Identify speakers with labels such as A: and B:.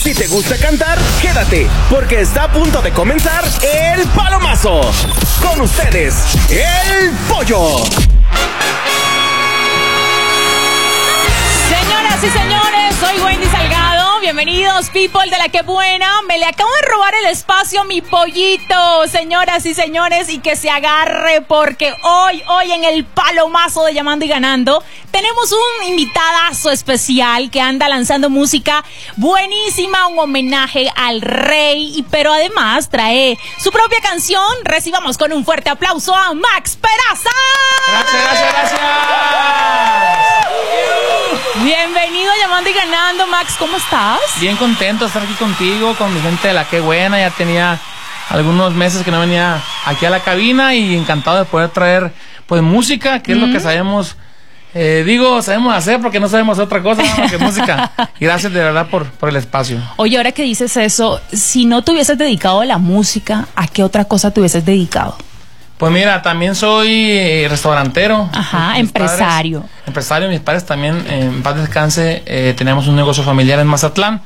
A: Si te gusta cantar, quédate, porque está a punto de comenzar El Palomazo. Con ustedes, El Pollo.
B: Señoras y señores, soy Wendy Salgado. Bienvenidos, people de la que buena. Me le acabo de robar el espacio a mi pollito, señoras y señores, y que se agarre porque hoy en el Palomazo de Llamando y Ganando tenemos un invitadazo especial que anda lanzando música buenísima, un homenaje al rey, pero además trae su propia canción. Recibamos con un fuerte aplauso a Max Peraza.
C: Gracias.
B: Bienvenido a Llamando y Ganando, Max, ¿cómo estás?
C: Bien contento de estar aquí contigo, con mi gente de la que buena. Ya tenía algunos meses que no venía aquí a la cabina y encantado de poder traer pues música, que es lo que sabemos. Sabemos hacer porque no sabemos otra cosa más que música. Y gracias de verdad por el espacio.
B: Oye, ahora que dices eso, si no te hubieses dedicado a la música, ¿a qué otra cosa te hubieses dedicado?
C: Pues mira, también soy restaurantero.
B: Ajá, empresario.
C: Empresario, mis padres también, en paz descanse, tenemos un negocio familiar en Mazatlán.